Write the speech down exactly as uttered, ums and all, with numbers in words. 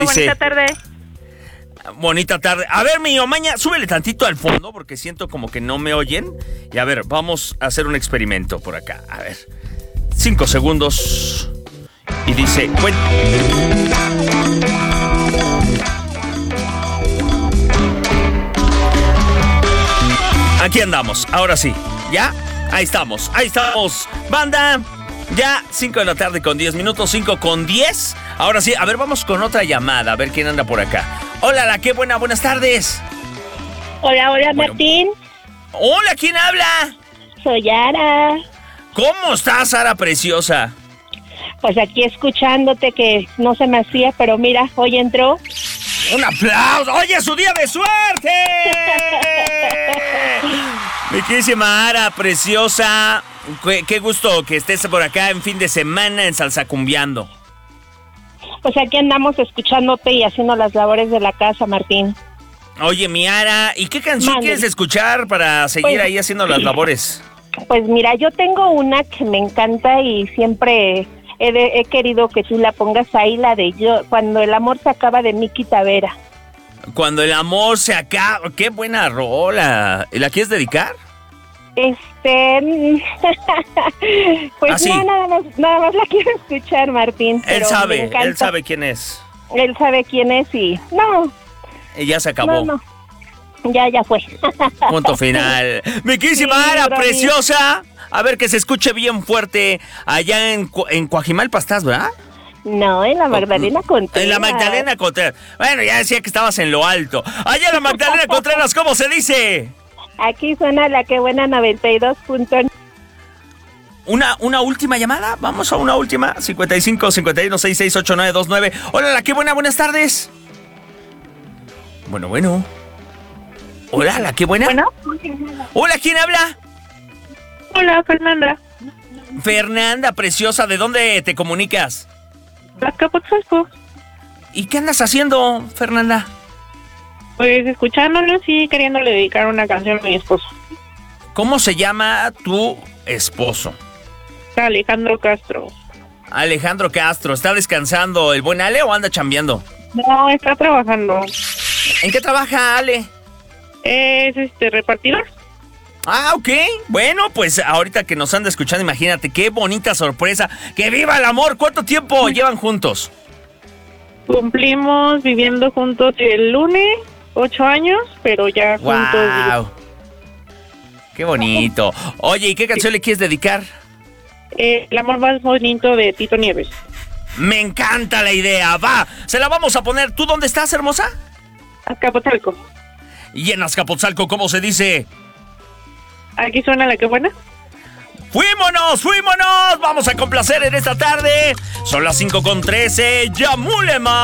Dice, bonita tarde. Bonita tarde. A ver, mi Omaña, súbele tantito al fondo porque siento como que no me oyen. Y a ver, vamos a hacer un experimento por acá. A ver, cinco segundos. Y dice, bueno. Aquí andamos, ahora sí. ¿Ya? Ahí estamos, ahí estamos. Banda, ya cinco de la tarde con diez minutos, cinco con diez. Ahora sí, a ver, vamos con otra llamada, a ver quién anda por acá. Hola, la qué buena, buenas tardes. Hola, hola, Bueno. Martín. Hola, ¿quién habla? Soy Ara. ¿Cómo estás, Sara preciosa? Pues aquí escuchándote que no se me hacía, pero mira, hoy entró. ¡Un aplauso! ¡Oye, es su día de suerte! Mi queridísima Ara, preciosa. Qué, qué gusto que estés por acá en fin de semana en Salsacumbiando. Pues aquí andamos escuchándote y haciendo las labores de la casa, Martín. Oye, mi Ara, ¿y qué canción Mande. quieres escuchar para seguir Pues- ahí haciendo las labores? Pues mira, yo tengo una que me encanta y siempre he, de- he querido que tú la pongas ahí, la de yo, Cuando el amor se acaba, de Miki Tavera. Cuando el amor se acaba. ¡Qué buena rola! ¿Y la quieres dedicar? Este, pues Ah, sí. no, nada más, nada más la quiero escuchar, Martín. Él pero me sabe, encanta. él sabe quién es. Él sabe quién es y no, Y ya se acabó. no, no. Ya, ya fue. Punto final. Mi queridísima Sí, Ara, Brody. preciosa. A ver, que se escuche bien fuerte. Allá en, Cu- en Coajimalpa estás, ¿verdad? No, en la Magdalena Contreras. En la Magdalena Contreras. Bueno, ya decía que estabas en lo alto. Allá en la Magdalena Contreras, ¿cómo se dice? Aquí suena la que buena noventa y dos punto nueve. Una, una última llamada. Vamos a una última. cincuenta y cinco, cincuenta y uno, sesenta y seis, ochenta y nueve veintinueve. Hola, la que buena, buenas tardes. Bueno, bueno. Hola, la que buena. Bueno. Hola, ¿quién habla? Hola, Fernanda. Fernanda, preciosa, ¿de dónde te comunicas? Azcapotzalco. ¿Y qué andas haciendo, Fernanda? Pues escuchándolos y queriéndole dedicar una canción a mi esposo, ¿Cómo se llama tu esposo? Alejandro Castro. Alejandro Castro. ¿Está descansando el buen Ale o anda chambeando? No, está trabajando. ¿En qué trabaja Ale? Es este repartidor. Ah, ok. Bueno, pues ahorita que nos anda escuchando, imagínate, qué bonita sorpresa. ¡Que viva el amor! ¿Cuánto tiempo llevan juntos? Cumplimos viviendo juntos el lunes, ocho años, pero ya juntos. ¡Wow! ¡Qué bonito! Oye, ¿y qué canción le quieres dedicar? Eh, el amor más bonito de Tito Nieves. Me encanta la idea. Va, se la vamos a poner. ¿Tú dónde estás, hermosa? Azcapotzalco. Y en Azcapotzalco, ¿cómo se dice? Aquí suena la que buena. ¡Fuímonos, fuímonos! Vamos a complacer en esta tarde. Son las cinco con trece. ¡Yamulema!